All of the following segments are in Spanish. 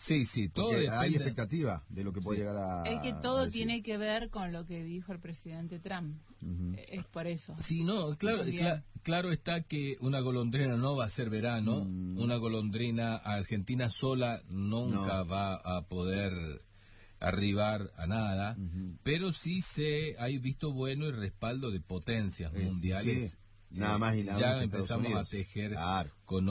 Sí, todo Porque depende. hay expectativa de lo que puede llegar a... Es que todo a decir. tiene que ver con lo que dijo el presidente Trump. Es por eso. Sí, no, claro está que una golondrina no va a ser verano, una golondrina argentina sola nunca va a poder arribar a nada, pero sí hay visto bueno y respaldo de potencias mundiales. Sí. Nada más y nada ya menos que empezamos Estados a tejer Unidos. con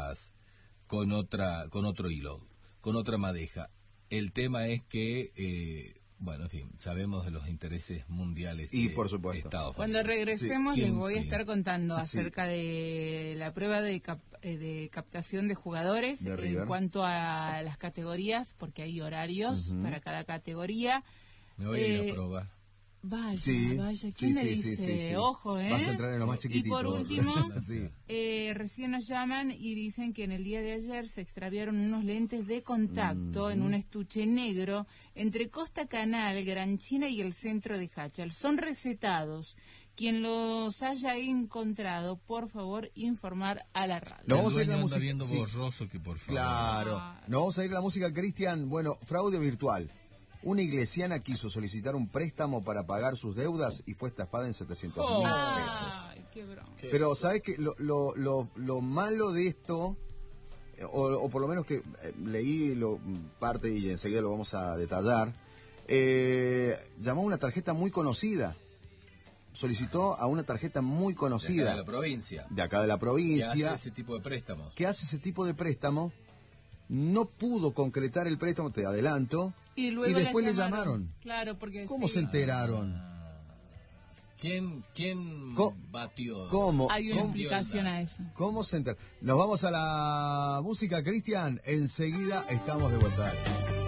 otro hilo, con otra madeja. El tema es que bueno, en fin, sabemos de los intereses mundiales Y de por supuesto. Estados Unidos. Cuando regresemos Sí. les voy a ¿Quién? estar contando acerca de la prueba de captación de jugadores De en River. cuanto a las categorías, porque hay horarios para cada categoría. Me voy a ir a probar. Vaya, Sí, vaya, sí, ¿quién le sí, dice? sí. Ojo, ¿eh? Vas a entrar en lo más chiquitito. Y por último, Sí. recién nos llaman y dicen que en el día de ayer se extraviaron unos lentes de contacto en un estuche negro entre Costa Canal, Gran China y el centro de Hachal. Son recetados. Quien los haya encontrado, por favor, informar a la radio. No, El vamos a ir a dueño la anda música. viendo Sí. borroso que por favor. Claro. No vamos a ir a la música, Cristian. Bueno, fraude virtual. Una iglesiana quiso solicitar un préstamo para pagar sus deudas y fue estafada en 700.000 pesos. Ay, qué broma. Pero, ¿sabes qué? Lo malo de esto, o por lo menos que leí parte y enseguida lo vamos a detallar, llamó a una tarjeta muy conocida. Solicitó a una tarjeta muy conocida. De acá de la provincia. De acá de la Que provincia. hace ese tipo de préstamos. Que hace ese tipo de préstamo. No pudo concretar el préstamo, te adelanto. Y luego después la le llamaron. Claro, porque ¿Cómo sí, se enteraron? ¿Quién batió? ¿Cómo? hay una ¿Cómo? explicación a eso. ¿Cómo se enteraron? Nos vamos a la música, Cristian. Enseguida estamos de vuelta.